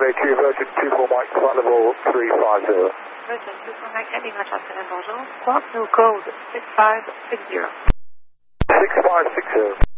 Tree Virgin 24 Mike, flight level 350. Virgin 24 Mike, Heavy Manchester, bonjour. Squawk, no code 6560. 6560.